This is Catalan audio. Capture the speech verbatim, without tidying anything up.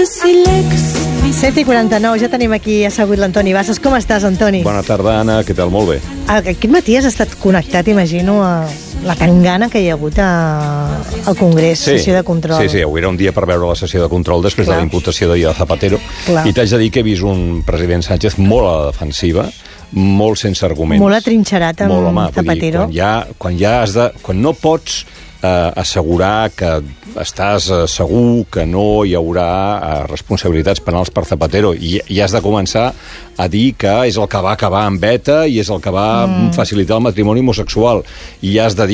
set i quaranta-nou, ja tenim aquí assegut l'Antoni Bassas. Com estàs, Antoni? Bona tarda, Anna, què tal? Molt bé. Aquest matí has estat connectat, imagino, a la tangana que hi ha hagut a... al Congrés, sí, sessió de control. Sí, sí, avui era un dia per veure la sessió de control després Clar. de la imputació d'ahir de Zapatero. Clar. I t'haig de dir que he vist un president Sánchez molt a la defensiva, molt sense arguments. Molt atrinxerat amb molt, home, Zapatero. Dir, quan, ja, quan, ja has de, quan no pots eh, assegurar que estàs eh, segur que no hi haurà eh, responsabilitats penals per Zapatero i, i has de començar a dir que és el que va acabar amb ETA i és el que va mm. facilitar el matrimoni homosexual i has de dir